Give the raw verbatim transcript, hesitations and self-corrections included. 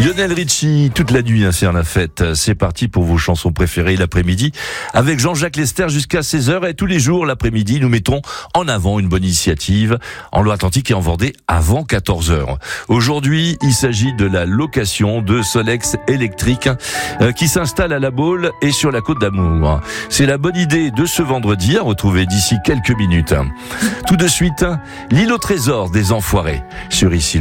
Lionel Richie, toute la nuit, hein, c'est la fête. C'est parti pour vos chansons préférées l'après-midi avec Jean-Jacques Lester jusqu'à seize heures. Et tous les jours, l'après-midi, nous mettons en avant une bonne initiative en Loire-Atlantique et en Vendée avant quatorze heures. Aujourd'hui, il s'agit de la location de Solex électrique euh, qui s'installe à La Baule et sur la Côte d'Amour. C'est la bonne idée de ce vendredi à retrouver d'ici quelques minutes. Tout de suite, l'île au trésor des Enfoirés sur Ici